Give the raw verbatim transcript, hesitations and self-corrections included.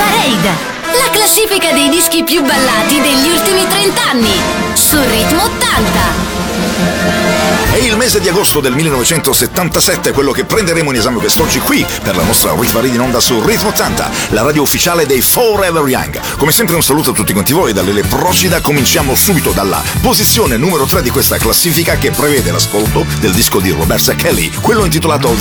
Parade, la classifica dei dischi più ballati degli ultimi trent'anni su Ritmo ottanta. È il mese di agosto del millenovecentosettantasette quello che prenderemo in esame quest'oggi qui per la nostra Rit Parade in onda su Ritmo ottanta, la radio ufficiale dei Forever Young. Come sempre un saluto a tutti quanti voi da Lele Procida. Cominciamo subito dalla posizione numero tre di questa classifica che prevede l'ascolto del disco di Roberta Kelly, quello intitolato